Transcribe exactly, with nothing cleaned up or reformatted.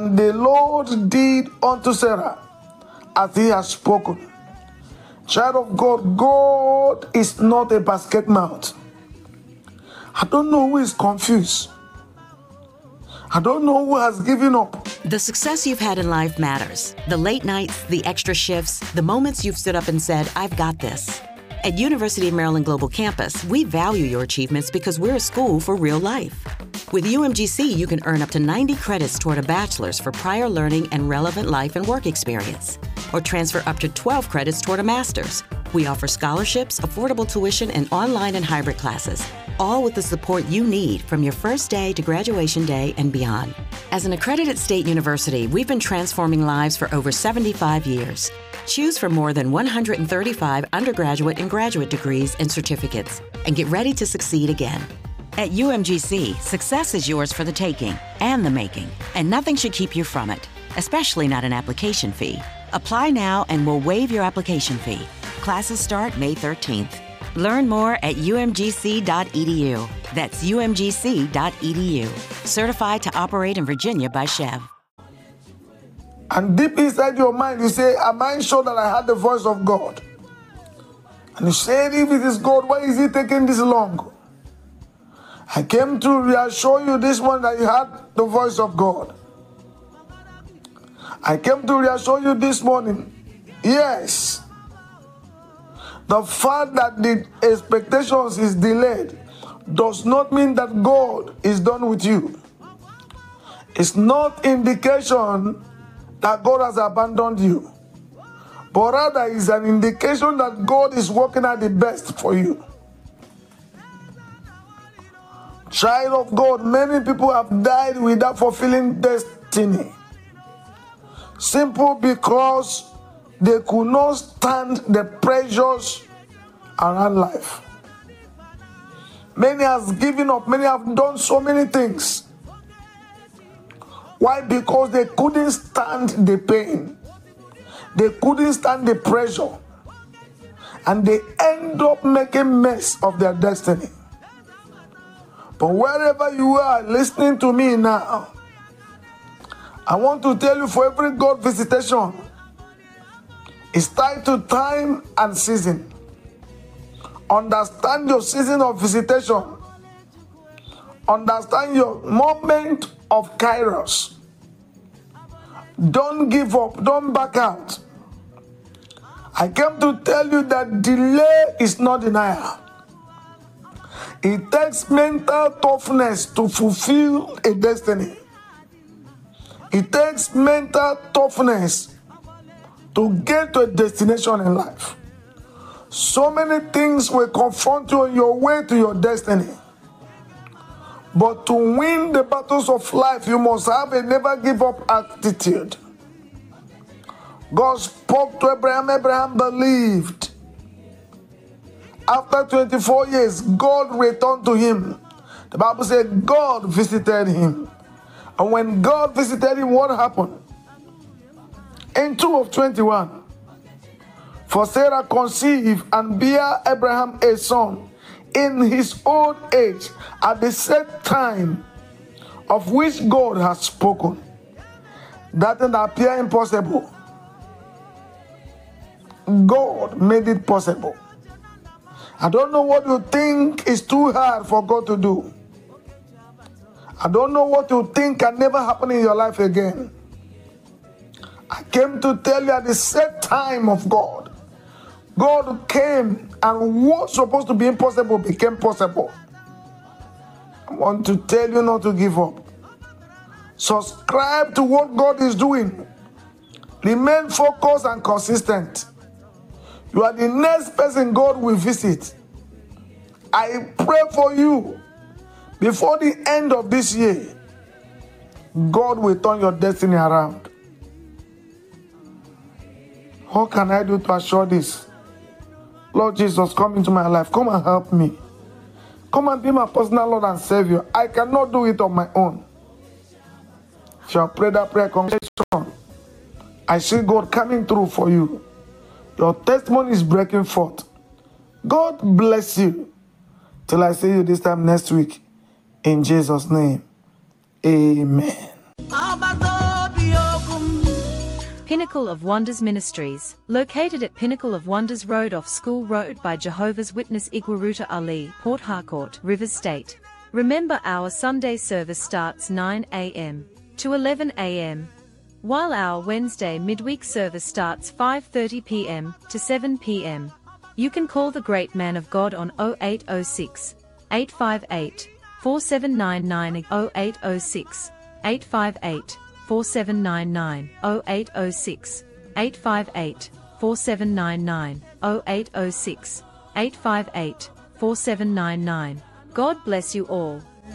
the Lord did unto Sarah as he has spoken. Child of God, God is not a basket mouth. I don't know who is confused. I don't know who has given up. The success you've had in life matters. The late nights, the extra shifts, the moments you've stood up and said, I've got this. At University of Maryland Global Campus, we value your achievements because we're a school for real life. With U M G C, you can earn up to ninety credits toward a bachelor's for prior learning and relevant life and work experience, or transfer up to twelve credits toward a master's. We offer scholarships, affordable tuition, and online and hybrid classes, all with the support you need from your first day to graduation day and beyond. As an accredited state university, we've been transforming lives for over seventy-five years. Choose from more than one hundred thirty-five undergraduate and graduate degrees and certificates, and get ready to succeed again. At U M G C, success is yours for the taking and the making, and nothing should keep you from it, especially not an application fee. Apply now and we'll waive your application fee. Classes start May thirteenth. Learn more at U M G C dot E D U. That's U M G C dot E D U. Certified to operate in Virginia by Chev. And deep inside your mind, you say, am I sure that I had the voice of God? And you say, if it is God, why is it taking this long? I came to reassure you this morning that you had the voice of God. I came to reassure you this morning, yes, the fact that the expectations is delayed does not mean that God is done with you. It's not indication that God has abandoned you, but rather is an indication that God is working out the best for you. Child of God, many people have died without fulfilling destiny, simple because they could not stand the pressures around life. Many have given up, many have done so many things. Why? Because they couldn't stand the pain. They couldn't stand the pressure. And they end up making mess of their destiny. But wherever you are listening to me now, I want to tell you, for every God visitation, it's tied to time and season. Understand your season of visitation. Understand your moment of kairos. Don't give up. Don't back out. I came to tell you that delay is not denial. It takes mental toughness to fulfill a destiny. It takes mental toughness to get to a destination in life. So many things will confront you on your way to your destiny. But to win the battles of life, you must have a never give up attitude. God spoke to Abraham. Abraham believed. After twenty-four years, God returned to him. The Bible said God visited him. And when God visited him, what happened? In two of twenty-one, for Sarah conceived and bare Abraham a son in his old age, at the set time of which God has spoken. That didn't appear impossible. God made it possible. I don't know what you think is too hard for God to do. I don't know what you think can never happen in your life again. I came to tell you at the set time of God, God came and what's supposed to be impossible became possible. I want to tell you not to give up. Subscribe to what God is doing. Remain focused and consistent. You are the next person God will visit. I pray for you. Before the end of this year, God will turn your destiny around. What can I do to assure this? Lord Jesus, come into my life. Come and help me. Come and be my personal Lord and Savior. I cannot do it on my own. If you have prayed that prayer, congratulations. I see God coming through for you. Your testimony is breaking forth. God bless you. Till I see you this time next week. In Jesus' name. Amen. Pinnacle of Wonders Ministries, located at Pinnacle of Wonders Road off School Road by Jehovah's Witness Iguaruta Ali, Port Harcourt, Rivers State. Remember, our Sunday service starts nine a m to eleven a m, while our Wednesday midweek service starts five thirty p m to seven p m You can call the great man of God on oh eight oh six, eight five eight, four seven nine nine, oh eight oh six, eight five eight, four seven nine nine, oh eight oh six, eight five eight, four seven nine nine, oh eight oh six, eight five eight, four seven nine nine. God bless you all.